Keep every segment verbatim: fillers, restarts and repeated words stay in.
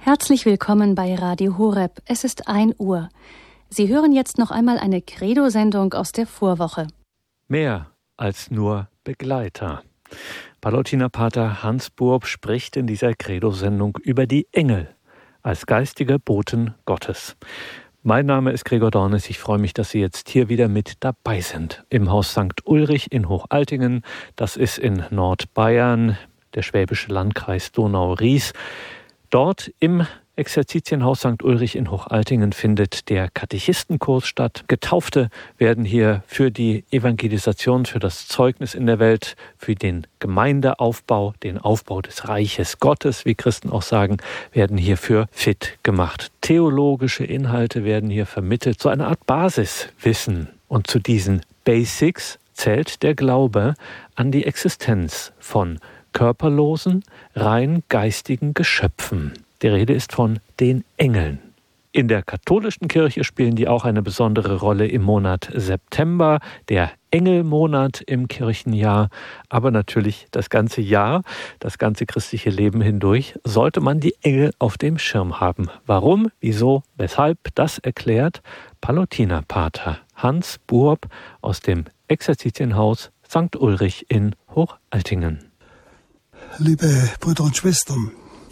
Herzlich willkommen bei Radio Horeb. Es ist ein Uhr. Sie hören jetzt noch einmal eine Credo-Sendung aus der Vorwoche. Mehr als nur Begleiter. Pallottiner-Pater Hans Buob spricht in dieser Credo-Sendung über die Engel als geistige Boten Gottes. Mein Name ist Gregor Dornis. Ich freue mich, dass Sie jetzt hier wieder mit dabei sind. Im Haus Sankt Ulrich in Hochaltingen. Das ist in Nordbayern, der schwäbische Landkreis Donau-Ries. Dort im Exerzitienhaus Sankt Ulrich in Hochaltingen findet der Katechistenkurs statt. Getaufte werden hier für die Evangelisation, für das Zeugnis in der Welt, für den Gemeindeaufbau, den Aufbau des Reiches Gottes, wie Christen auch sagen, werden hierfür fit gemacht. Theologische Inhalte werden hier vermittelt, so eine Art Basiswissen. Und zu diesen Basics zählt der Glaube an die Existenz von körperlosen, rein geistigen Geschöpfen. Die Rede ist von den Engeln. In der katholischen Kirche spielen die auch eine besondere Rolle im Monat September, der Engelmonat im Kirchenjahr. Aber natürlich das ganze Jahr, das ganze christliche Leben hindurch, sollte man die Engel auf dem Schirm haben. Warum, wieso, weshalb, das erklärt Pallottiner-Pater Hans Buob aus dem Exerzitienhaus Sankt Ulrich in Hochaltingen. Liebe Brüder und Schwestern,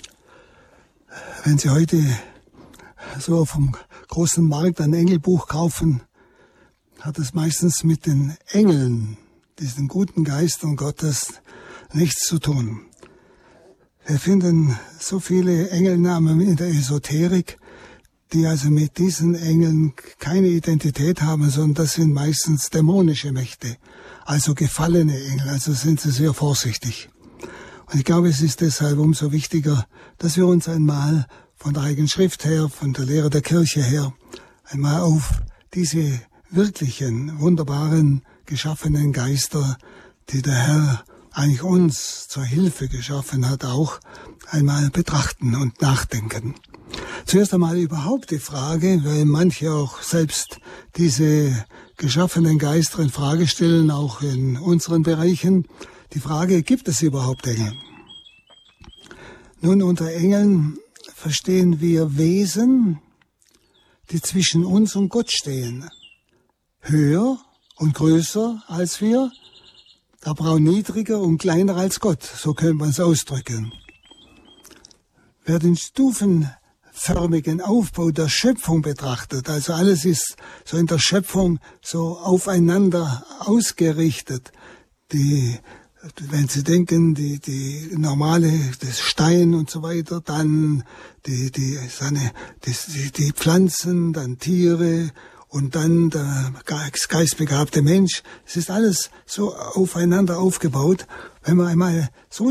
wenn Sie heute so auf dem großen Markt ein Engelbuch kaufen, hat es meistens mit den Engeln, diesen guten Geistern Gottes, nichts zu tun. Wir finden so viele Engelnamen in der Esoterik, die also mit diesen Engeln keine Identität haben, sondern das sind meistens dämonische Mächte, also gefallene Engel, also sind Sie sehr vorsichtig. Und ich glaube, es ist deshalb umso wichtiger, dass wir uns einmal von der Heiligen Schrift her, von der Lehre der Kirche her, einmal auf diese wirklichen, wunderbaren, geschaffenen Geister, die der Herr eigentlich uns zur Hilfe geschaffen hat, auch einmal betrachten und nachdenken. Zuerst einmal überhaupt die Frage, weil manche auch selbst diese geschaffenen Geister in Frage stellen, auch in unseren Bereichen, die Frage, gibt es überhaupt Engel? Nun, unter Engeln verstehen wir Wesen, die zwischen uns und Gott stehen. Höher und größer als wir, aber auch niedriger und kleiner als Gott, so könnte man es ausdrücken. Wer den stufenförmigen Aufbau der Schöpfung betrachtet, also alles ist so in der Schöpfung so aufeinander ausgerichtet, die wenn Sie denken, die, die normale, das Stein und so weiter, dann die, die, seine, die, die Pflanzen, dann Tiere und dann der geistbegabte Mensch. Es ist alles so aufeinander aufgebaut. Wenn man einmal so